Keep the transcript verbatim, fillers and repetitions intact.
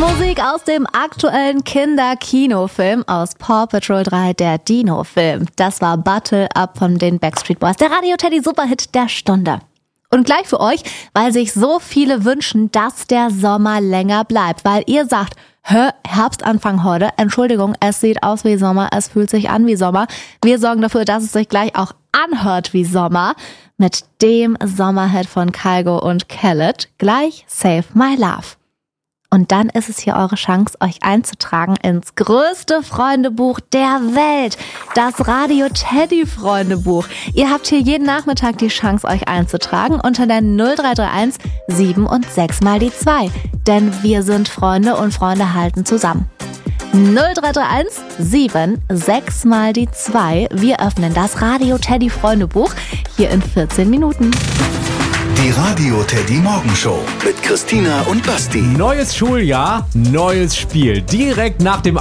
Musik aus dem aktuellen Kinderkinofilm aus Paw Patrol drei, der Dino-Film. Das war Buttle Up von den Backstreet Boys, der Radio-Teddy-Superhit der Stunde. Und gleich für euch, weil sich so viele wünschen, dass der Sommer länger bleibt. Weil ihr sagt, hä, Herbstanfang heute, Entschuldigung, es sieht aus wie Sommer, es fühlt sich an wie Sommer. Wir sorgen dafür, dass es sich gleich auch anhört wie Sommer. Mit dem Sommerhit von Kygo und Khaled, gleich Save My Love. Und dann ist es hier eure Chance, euch einzutragen ins größte Freundebuch der Welt, das Radio-Teddy-Freundebuch. Ihr habt hier jeden Nachmittag die Chance, euch einzutragen unter der null drei drei eins sieben und sechs mal die zwei. Denn wir sind Freunde und Freunde halten zusammen. null drei drei eins sieben sechs mal die zwei. Wir öffnen das Radio-Teddy-Freundebuch hier in vierzehn Minuten. Die Radio-Teddy-Morgenshow mit Christina und Basti. Neues Schuljahr, neues Spiel. Direkt nach dem